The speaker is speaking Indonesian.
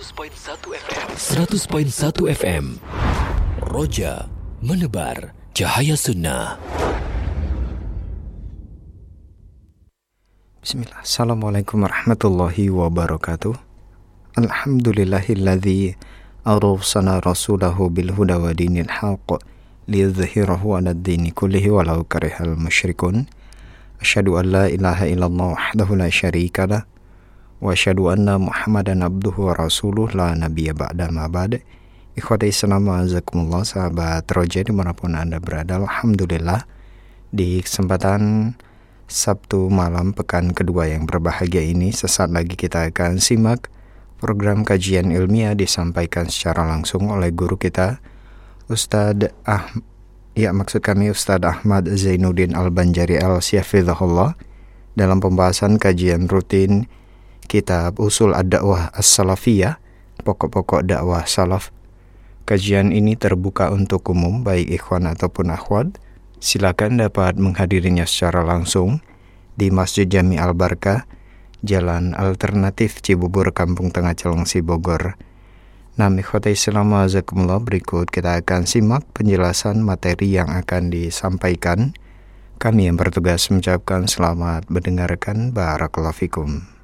100.1 FM. 100.1 FM. Roja menebar cahaya sunnah. Bismillah. Assalamualaikum warahmatullahi wabarakatuh. Alhamdulillahilladzi arsala rasulahu bil huda wa dinil haqq liyudhhirahu 'alad dini kullihi walau karihal musyrikun. Asyhadu an la ilaha illallah wahdahu la syarika lah wa asyhadu anna Muhammadan abduhu wa rasuluh la nabiyya ba'da ma ba'd. Ikhwati Islam azakumullah, sahabat Roja dimanapun Anda berada. Alhamdulillah, di kesempatan Sabtu malam pekan kedua yang berbahagia ini, sesaat lagi kita akan simak program kajian ilmiah disampaikan secara langsung oleh guru kita Ustadz Ahmad Zainuddin Al-Banjari Al-Syafidhahullah dalam pembahasan kajian rutin kitab Usul Ad-Da'wah As-Salafiyah, pokok-pokok dakwah salaf. Kajian ini terbuka untuk umum, baik ikhwan ataupun akhwat. Silakan dapat menghadirinya secara langsung di Masjid Jami Al-Barkah, Jalan Alternatif Cibubur, Kampung Tengah, Cilengsi, Bogor. Ikhwati Islam azakumullah, berikut kita akan simak penjelasan materi yang akan disampaikan. Kami yang bertugas mengucapkan selamat mendengarkan. Barakallahu fikum.